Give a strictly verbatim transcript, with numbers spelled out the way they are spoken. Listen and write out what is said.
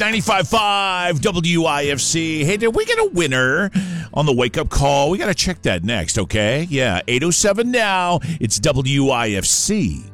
ninety-five point five W I F C. Hey, did we get a winner on the wake-up call? We got to check that next, okay? Yeah, eight oh seven now. It's W I F C.